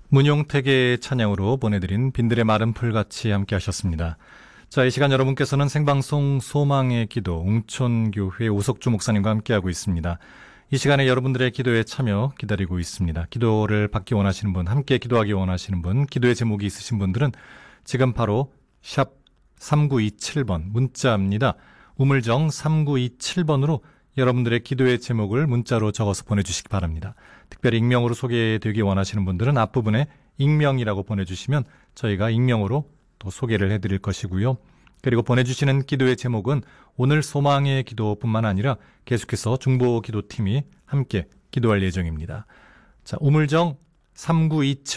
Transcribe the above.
문용택의 찬양으로 보내드린 빈들의 마른 풀같이 함께 하셨습니다. 자, 이 시간 여러분께서는 생방송 소망의 기도 웅촌교회 오석주 목사님과 함께하고 있습니다. 이 시간에 여러분들의 기도에 참여 기다리고 있습니다. 기도를 받기 원하시는 분, 함께 기도하기 원하시는 분, 기도의 제목이 있으신 분들은 지금 바로 샵 3927번 문자입니다. 우물정 3927번으로 여러분들의 기도의 제목을 문자로 적어서 보내주시기 바랍니다. 특별히 익명으로 소개되기 원하시는 분들은 앞부분에 익명이라고 보내주시면 저희가 익명으로 또 소개를 해드릴 것이고요. 그리고 보내주시는 기도의 제목은 오늘 소망의 기도뿐만 아니라 계속해서 중보기도팀이 함께 기도할 예정입니다. 자, 우물정 3927